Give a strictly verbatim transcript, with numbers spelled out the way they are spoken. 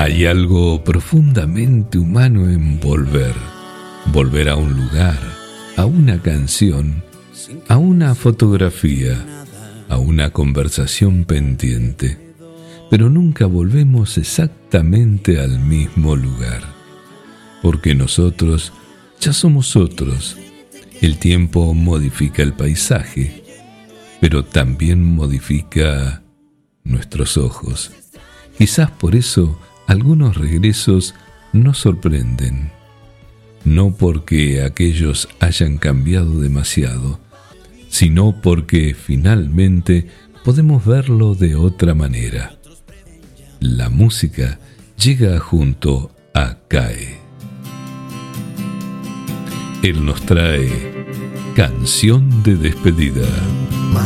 Hay algo profundamente humano en volver. Volver a un lugar, a una canción, a una fotografía, a una conversación pendiente. Pero nunca volvemos exactamente al mismo lugar. Porque nosotros ya somos otros. El tiempo modifica el paisaje, pero también modifica nuestros ojos. Quizás por eso algunos regresos nos sorprenden. No porque aquellos hayan cambiado demasiado, sino porque finalmente podemos verlo de otra manera. La música llega junto a Cae. Él nos trae Canción de Despedida.